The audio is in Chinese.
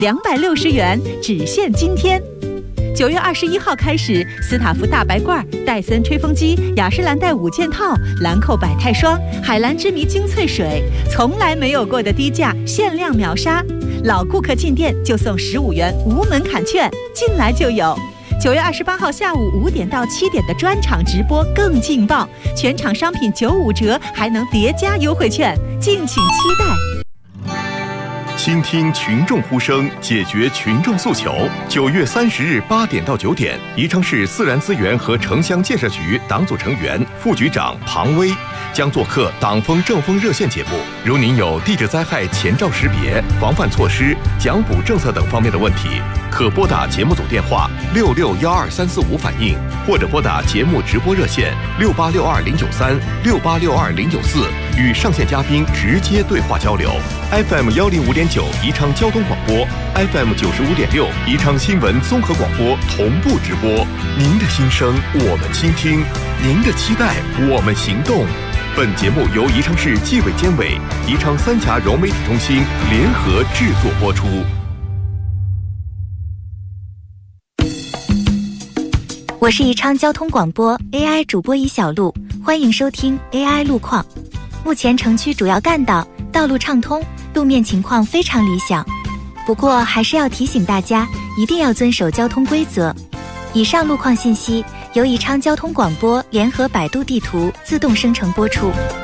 260元，只限今天。9月21号开始，斯塔夫大白罐、戴森吹风机、雅诗兰黛5件套、兰蔻百泰霜、海蓝之谜精粹水，从来没有过的低价，限量秒杀。老顾客进店就送15元无门槛券，进来就有。9月28号下午5点到7点的专场直播更劲爆，全场商品95折，还能叠加优惠券，敬请期待。 倾听群众呼声，解决群众诉求。9月30日8点到9点，宜昌市自然资源和城乡建设局党组成员、副局长庞威将做客党风政风热线节目。如您有地质灾害前兆识别、防范措施、奖补政策等方面的问题，可拨打节目组电话6612-345反映，或者拨打节目直播热线6862-093、6862-094，与上线嘉宾直接对话交流。FM 105.9宜昌交通广播， FM 95.6宜昌新闻综合广播同步直播。您的心声我们倾听，您的期待我们行动。本节目由宜昌市纪委监委、宜昌三峡融媒体中心联合制作播出。 我是宜昌交通广播 AI 主播尹小璐，欢迎收听 AI 路况。目前城区主要干道道路畅通，路面情况非常理想，不过还是要提醒大家一定要遵守交通规则。以上路况信息由宜昌交通广播联合百度地图自动生成播出。